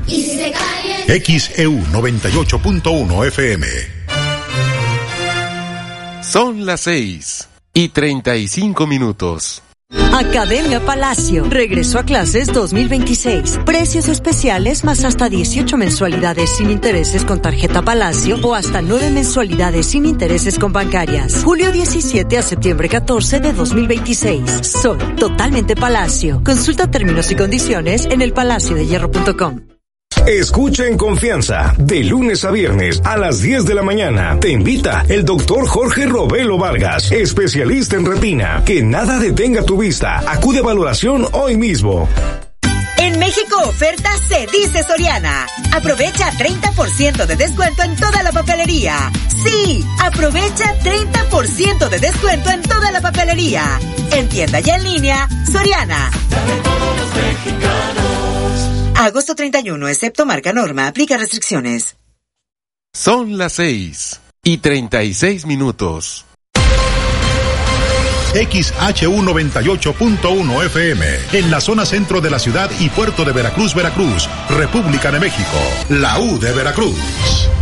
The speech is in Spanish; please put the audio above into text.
¿Y si se cae? XEU 98.1 FM. Son las 6:35. Academia Palacio regresó a clases 2026. Precios especiales más hasta 18 mensualidades sin intereses con tarjeta Palacio o hasta 9 mensualidades sin intereses con bancarias. Julio 17 a septiembre 14 de 2026. Soy totalmente Palacio. Consulta términos y condiciones en elpalaciodehierro.com. Escucha en confianza, de lunes a viernes a las 10 de la mañana. Te invita el doctor Jorge Robelo Vargas, especialista en retina. Que nada detenga tu vista. Acude a valoración hoy mismo. En México oferta se dice Soriana. Aprovecha 30% de descuento en toda la papelería. Sí, aprovecha 30% de descuento en toda la papelería. En tienda y en línea, Soriana. Agosto 31, excepto marca Norma, aplica restricciones. Son las 6:36. XHU 98.1 FM, en la zona centro de la ciudad y puerto de Veracruz, República de México, la U de Veracruz.